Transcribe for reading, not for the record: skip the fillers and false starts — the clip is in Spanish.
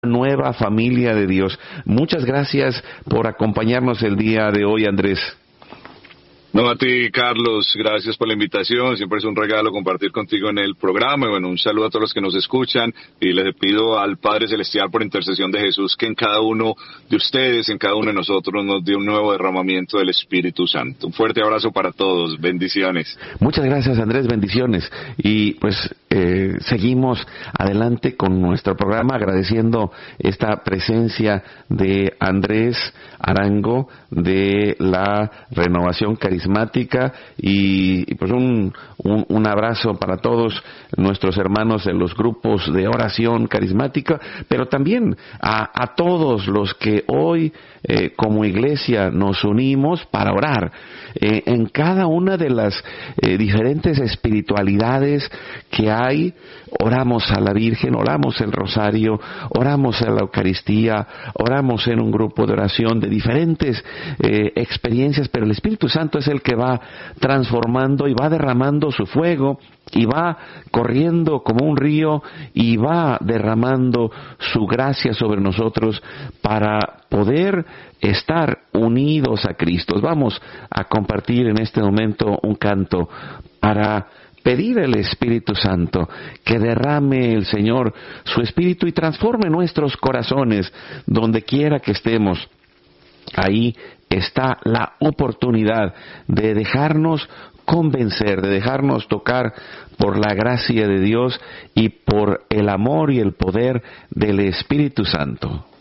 nueva familia de Dios. Muchas gracias por acompañarnos el día de hoy, Andrés. No, a ti, Carlos, gracias por la invitación. Siempre es un regalo compartir contigo en el programa. Y bueno, un saludo a todos los que nos escuchan y les pido al Padre Celestial por intercesión de Jesús que en cada uno de ustedes, en cada uno de nosotros nos dé un nuevo derramamiento del Espíritu Santo. Un fuerte abrazo para todos. Bendiciones. Muchas gracias, Andrés. Bendiciones. Y pues seguimos adelante con nuestro programa agradeciendo esta presencia de Andrés Arango de la Renovación Carismática y pues un abrazo para todos nuestros hermanos en los grupos de oración carismática, pero también a todos los que hoy como iglesia nos unimos para orar en cada una de las diferentes espiritualidades que hay. Oramos a la Virgen, oramos el Rosario, oramos en la Eucaristía, oramos en un grupo de oración de diferentes experiencias, pero el Espíritu Santo es el que va transformando y va derramando su fuego y va corriendo como un río y va derramando su gracia sobre nosotros para poder estar unidos a Cristo. Vamos a compartir en este momento un canto para pedir al Espíritu Santo que derrame el Señor su Espíritu y transforme nuestros corazones donde quiera que estemos. Ahí está la oportunidad de dejarnos convencer, de dejarnos tocar por la gracia de Dios y por el amor y el poder del Espíritu Santo.